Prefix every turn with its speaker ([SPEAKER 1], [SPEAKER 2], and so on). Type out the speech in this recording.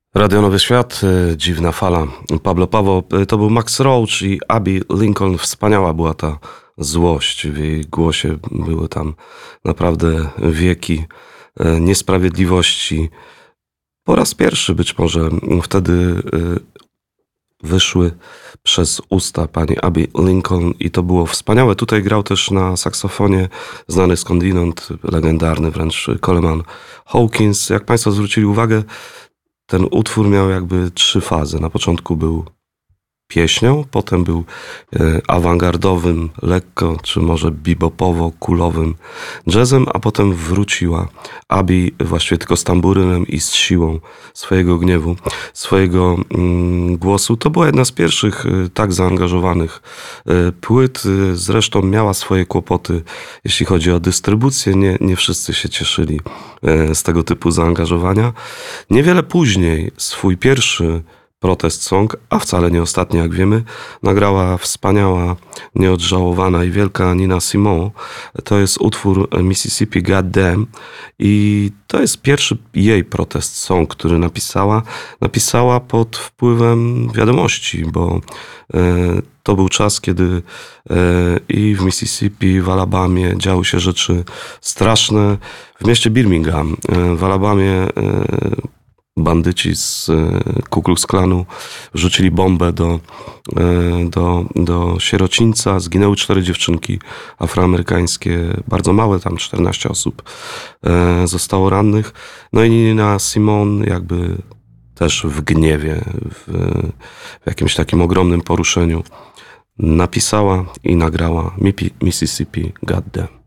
[SPEAKER 1] Radio Nowy Świat, Dziwna Fala. Pablo Paweł, to był Max Roach i Abby Lincoln. Wspaniała była ta złość. W jej głosie były tam naprawdę wieki niesprawiedliwości. Po raz pierwszy być może wtedy wyszły przez usta pani Abby Lincoln i to było wspaniałe. Tutaj grał też na saksofonie znany skądinąd, legendarny wręcz Coleman Hawkins. Jak państwo zwrócili uwagę, ten utwór miał jakby 3 fazy. Na początku był pieśnią, potem był awangardowym, lekko, czy może bebopowo-kulowym jazzem, a potem wróciła Abby właściwie tylko z tamburynem i z siłą swojego gniewu, swojego głosu. To była jedna z pierwszych tak zaangażowanych płyt. Zresztą miała swoje kłopoty, jeśli chodzi o dystrybucję. Nie wszyscy się cieszyli z tego typu zaangażowania. Niewiele później swój pierwszy protest song, a wcale nie ostatni, jak wiemy, nagrała wspaniała, nieodżałowana i wielka Nina Simone. To jest utwór Mississippi Goddamn i to jest pierwszy jej protest song, który napisała pod wpływem wiadomości, bo to był czas, kiedy i w Mississippi, w Alabamie działy się rzeczy straszne. W mieście Birmingham, w Alabamie, bandyci z Ku Klux Klanu rzucili bombę do sierocińca. Zginęły 4 dziewczynki afroamerykańskie, bardzo małe, tam 14 osób zostało rannych. No i Nina Simone jakby też w gniewie, w jakimś takim ogromnym poruszeniu napisała i nagrała Mississippi Goddamn.